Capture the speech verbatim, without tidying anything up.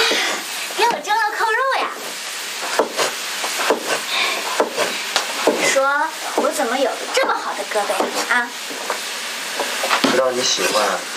给我蒸了扣肉呀。说我怎么有个这么好的胳膊呀？啊？ 知道你喜欢。